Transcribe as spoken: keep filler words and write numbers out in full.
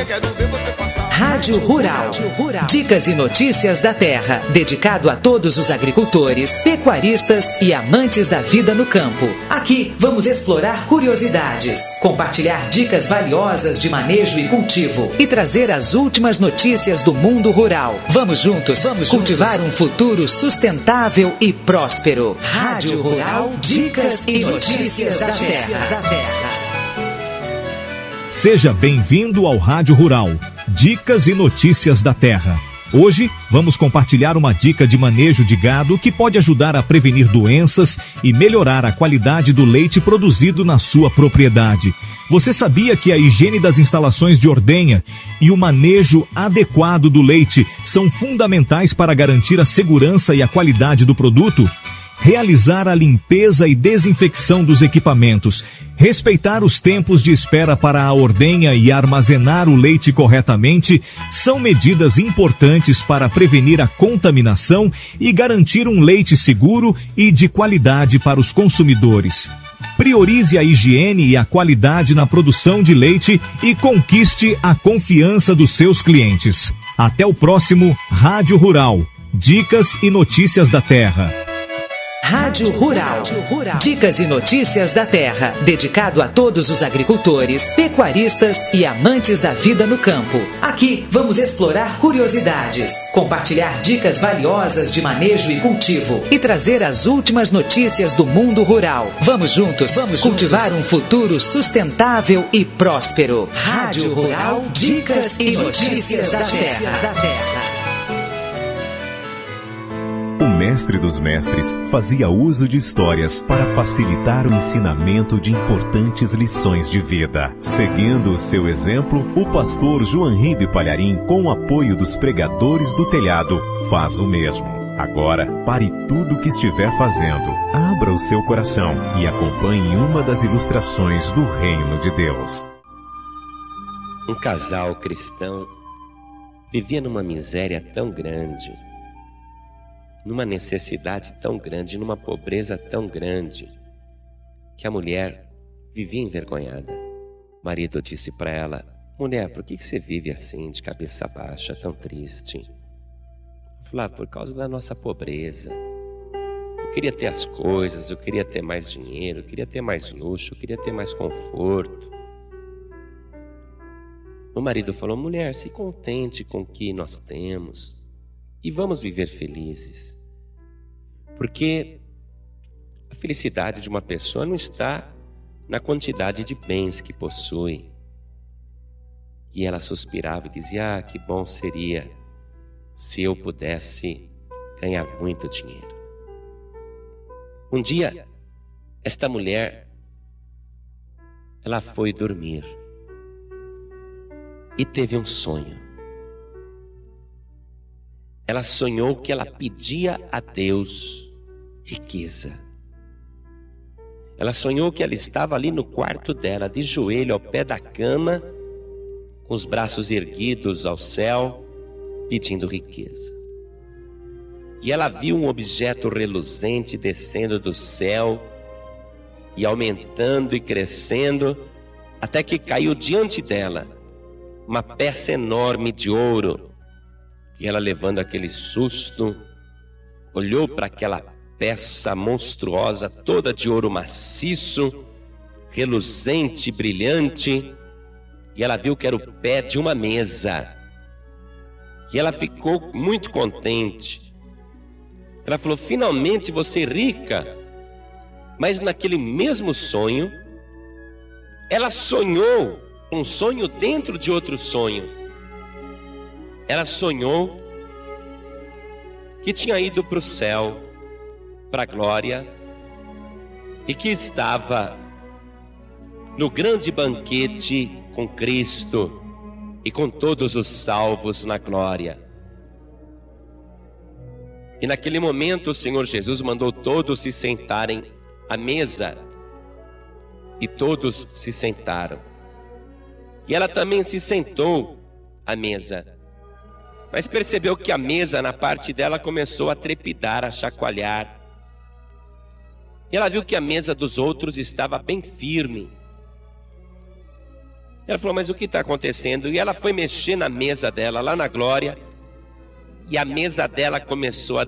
quero ver você passar. Rádio Rural. Dicas e notícias da terra. Dedicado a todos os agricultores, pecuaristas e amantes da vida no campo. Aqui vamos explorar curiosidades, compartilhar dicas valiosas de manejo e cultivo e trazer as últimas notícias do mundo rural. Vamos juntos, vamos cultivar juntos. Um futuro sustentável e próspero. Rádio Rural. Dicas e notícias da terra. Seja bem-vindo ao Rádio Rural. Dicas e notícias da terra. Hoje vamos compartilhar uma dica de manejo de gado que pode ajudar a prevenir doenças e melhorar a qualidade do leite produzido na sua propriedade. Você sabia que a higiene das instalações de ordenha e o manejo adequado do leite são fundamentais para garantir a segurança e a qualidade do produto? Realizar a limpeza e desinfecção dos equipamentos, respeitar os tempos de espera para a ordenha e armazenar o leite corretamente são medidas importantes para prevenir a contaminação e garantir um leite seguro e de qualidade para os consumidores. Priorize a higiene e a qualidade na produção de leite e conquiste a confiança dos seus clientes. Até o próximo Rádio Rural. Dicas e notícias da terra. Rádio Rural. Dicas e notícias da terra. Dedicado a todos os agricultores, pecuaristas e amantes da vida no campo. Aqui vamos explorar curiosidades, compartilhar dicas valiosas de manejo e cultivo e trazer as últimas notícias do mundo rural. Vamos juntos, vamos cultivar juntos. Um futuro sustentável e próspero. Rádio Rural. Dicas e notícias da terra. O mestre dos mestres fazia uso de histórias para facilitar o ensinamento de importantes lições de vida. Seguindo o seu exemplo, o pastor João Ribe Palharim, com o apoio dos pregadores do telhado, faz o mesmo. Agora, pare tudo o que estiver fazendo, abra o seu coração e acompanhe uma das ilustrações do Reino de Deus. Um casal cristão vivia numa miséria tão grande, numa necessidade tão grande, numa pobreza tão grande, que a mulher vivia envergonhada. O marido disse para ela: mulher, por que você vive assim, de cabeça baixa, tão triste? Ela falou: ah, por causa da nossa pobreza. Eu queria ter as coisas, eu queria ter mais dinheiro, eu queria ter mais luxo, eu queria ter mais conforto. O marido falou: mulher, se contente com o que nós temos e vamos viver felizes. Porque a felicidade de uma pessoa não está na quantidade de bens que possui. E ela suspirava e dizia: ah, que bom seria se eu pudesse ganhar muito dinheiro. Um dia, esta mulher, ela foi dormir e teve um sonho. Ela sonhou que ela pedia a Deus riqueza. Ela sonhou que ela estava ali no quarto dela, de joelho ao pé da cama, com os braços erguidos ao céu, pedindo riqueza. E ela viu um objeto reluzente descendo do céu e aumentando e crescendo, até que caiu diante dela uma peça enorme de ouro. E ela, levando aquele susto, olhou para aquela peça monstruosa, toda de ouro maciço, reluzente, brilhante, e ela viu que era o pé de uma mesa. E ela ficou muito contente. Ela falou: finalmente você é rica. Mas naquele mesmo sonho, ela sonhou um sonho dentro de outro sonho. Ela sonhou que tinha ido para o céu, para a glória, e que estava no grande banquete com Cristo e com todos os salvos na glória. E naquele momento o Senhor Jesus mandou todos se sentarem à mesa, e todos se sentaram. E ela também se sentou à mesa. Mas percebeu que a mesa, na parte dela, começou a trepidar, a chacoalhar. E ela viu que a mesa dos outros estava bem firme. Ela falou, mas o que está acontecendo? E ela foi mexer na mesa dela, lá na glória, e a mesa dela começou a